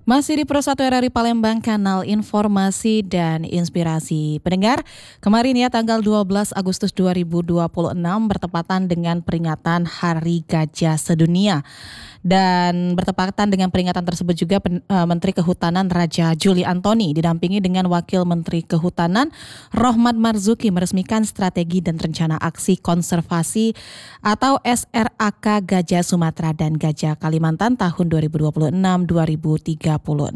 Masih di Pro 1 RRI Palembang, kanal informasi dan inspirasi. Pendengar, kemarin ya tanggal 12 Agustus 2026 bertepatan dengan peringatan Hari Gajah Sedunia. Dan bertepatan dengan peringatan tersebut juga Menteri Kehutanan Raja Juli Antoni didampingi dengan Wakil Menteri Kehutanan Rohmat Marzuki meresmikan strategi dan rencana aksi konservasi atau SRAK Gajah Sumatera dan Gajah Kalimantan tahun 2026-2036.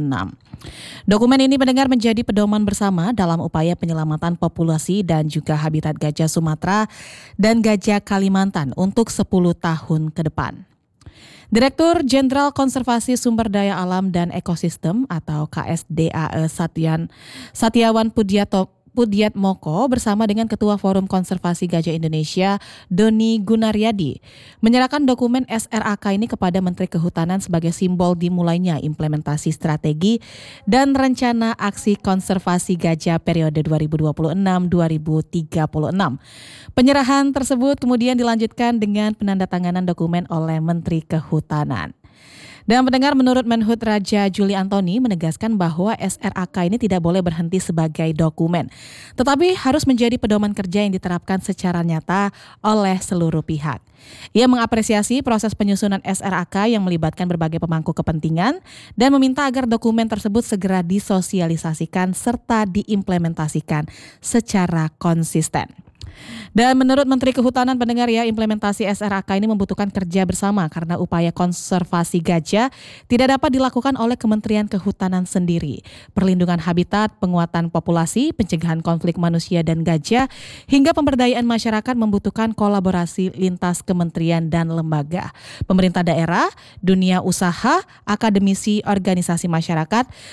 Dokumen ini pendengar menjadi pedoman bersama dalam upaya penyelamatan populasi dan juga habitat gajah Sumatera dan gajah Kalimantan untuk 10 tahun ke depan. Direktur Jenderal Konservasi Sumber Daya Alam dan Ekosistem atau KSDAE Satyawan Pudiatmoko bersama dengan Ketua Forum Konservasi Gajah Indonesia Doni Gunaryadi menyerahkan dokumen SRAK ini kepada Menteri Kehutanan sebagai simbol dimulainya implementasi strategi dan rencana aksi konservasi gajah periode 2026-2036. Penyerahan tersebut kemudian dilanjutkan dengan penandatanganan dokumen oleh Menteri Kehutanan. Dan pendengar, menurut Menhut Raja Juli Antoni menegaskan bahwa SRAK ini tidak boleh berhenti sebagai dokumen, tetapi harus menjadi pedoman kerja yang diterapkan secara nyata oleh seluruh pihak. Ia mengapresiasi proses penyusunan SRAK yang melibatkan berbagai pemangku kepentingan dan meminta agar dokumen tersebut segera disosialisasikan serta diimplementasikan secara konsisten. Dan menurut Menteri Kehutanan, pendengar ya, implementasi SRAK ini membutuhkan kerja bersama karena upaya konservasi gajah tidak dapat dilakukan oleh Kementerian Kehutanan sendiri. Perlindungan habitat, penguatan populasi, pencegahan konflik manusia dan gajah, hingga pemberdayaan masyarakat membutuhkan kolaborasi lintas kementerian dan lembaga, pemerintah daerah, dunia usaha, akademisi, organisasi masyarakat,